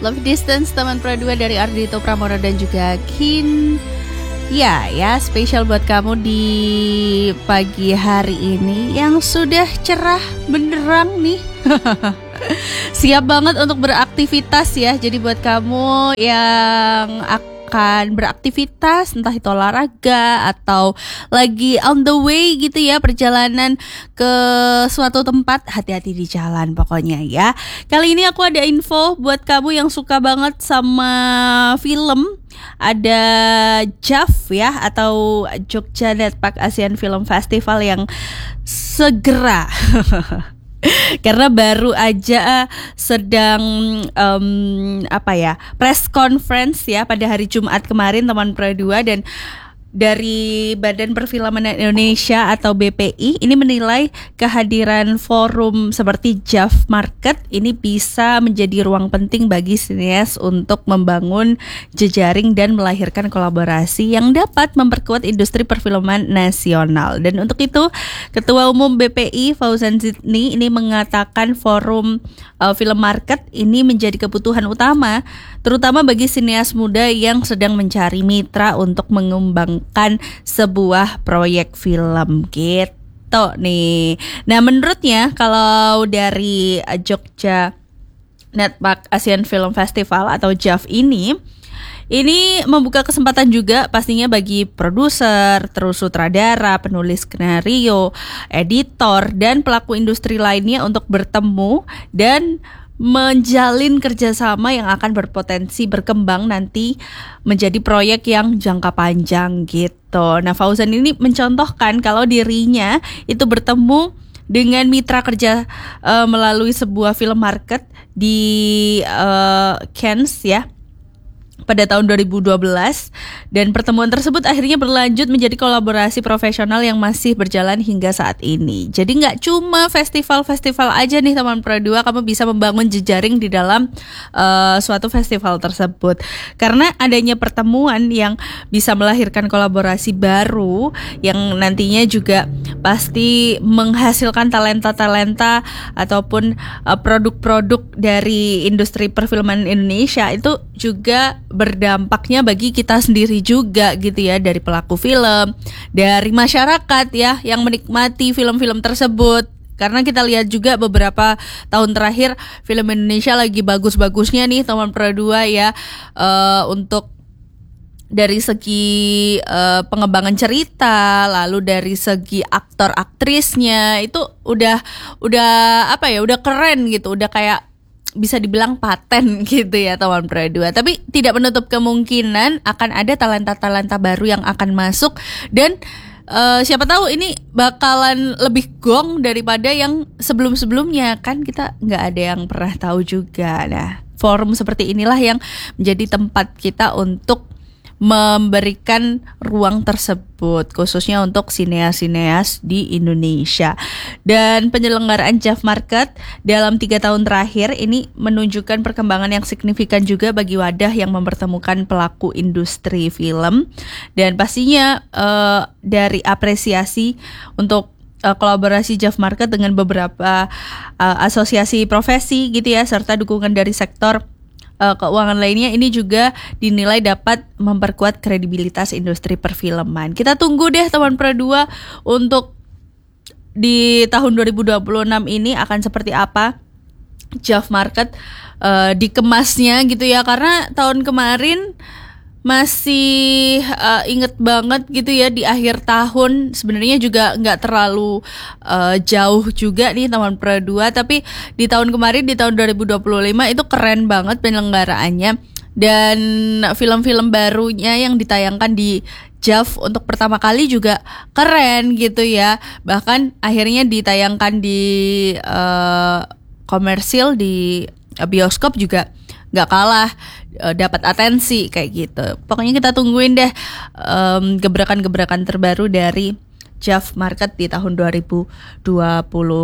Love Distance teman Pro 2 dari Ardhito Pramono dan juga Kin. Ya, spesial buat kamu di pagi hari ini yang sudah cerah benderang nih. Siap banget untuk beraktivitas ya. Jadi buat kamu yang akan beraktivitas, entah itu olahraga atau lagi on the way gitu ya, perjalanan ke suatu tempat, hati-hati di jalan pokoknya ya. Kali ini aku ada info buat kamu yang suka banget sama film. Ada JAF ya, atau Jogja Netpark Asian Film Festival yang segera karena baru aja sedang press conference ya pada hari Jumat kemarin teman Pro 2, dan dari Badan Perfilman Indonesia atau BPI ini menilai kehadiran forum seperti JAF Market ini bisa menjadi ruang penting bagi sineas untuk membangun jejaring dan melahirkan kolaborasi yang dapat memperkuat industri perfilman nasional. Dan untuk itu Ketua Umum BPI Fauzan Zidni ini mengatakan forum film market ini menjadi kebutuhan utama terutama bagi sineas muda yang sedang mencari mitra untuk mengembangkan sebuah proyek film gitu nih. Nah, menurutnya kalau dari Jogja Netpark Asian Film Festival atau JAF ini membuka kesempatan juga pastinya bagi produser, terus sutradara, penulis skenario, editor, dan pelaku industri lainnya untuk bertemu dan menjalin kerjasama yang akan berpotensi berkembang nanti menjadi proyek yang jangka panjang gitu. Nah, Fauzan ini mencontohkan kalau dirinya itu bertemu dengan mitra kerja melalui sebuah film market di Cannes ya pada tahun 2012, dan pertemuan tersebut akhirnya berlanjut menjadi kolaborasi profesional yang masih berjalan hingga saat ini. Jadi nggak cuma festival-festival aja nih teman Pro 2, kamu bisa membangun jejaring di dalam suatu festival tersebut. Karena adanya pertemuan yang bisa melahirkan kolaborasi baru yang nantinya juga pasti menghasilkan talenta-talenta ataupun produk-produk dari industri perfilman Indonesia, itu juga berdampaknya bagi kita sendiri juga gitu ya, dari pelaku film, dari masyarakat ya yang menikmati film-film tersebut. Karena kita lihat juga beberapa tahun terakhir film Indonesia lagi bagus-bagusnya nih teman Pro 2 ya, untuk dari segi pengembangan cerita, lalu dari segi aktor aktrisnya itu udah keren gitu, udah kayak bisa dibilang paten gitu ya teman Pro 2. Tapi tidak menutup kemungkinan akan ada talenta-talenta baru yang akan masuk, dan siapa tahu ini bakalan lebih gong daripada yang sebelum-sebelumnya, kan kita nggak ada yang pernah tahu juga. Nah, forum seperti inilah yang menjadi tempat kita untuk memberikan ruang tersebut khususnya untuk sineas-sineas di Indonesia. Dan penyelenggaraan JAF Market dalam 3 tahun terakhir ini menunjukkan perkembangan yang signifikan juga bagi wadah yang mempertemukan pelaku industri film, dan pastinya dari apresiasi untuk kolaborasi JAF Market dengan beberapa asosiasi profesi gitu ya, serta dukungan dari sektor keuangan lainnya, ini juga dinilai dapat memperkuat kredibilitas industri perfilman. Kita tunggu deh teman Pro 2 untuk di tahun 2026 ini akan seperti apa JAF Market dikemasnya gitu ya, karena tahun kemarin masih inget banget gitu ya, di akhir tahun sebenarnya juga nggak terlalu jauh juga nih teman Pro 2, tapi di tahun kemarin di tahun 2025 itu keren banget penyelenggaraannya, dan film-film barunya yang ditayangkan di JAF untuk pertama kali juga keren gitu ya, bahkan akhirnya ditayangkan di komersil di bioskop juga nggak kalah dapat atensi kayak gitu. Pokoknya kita tungguin deh gebrakan-gebrakan terbaru dari JAF Market di tahun 2026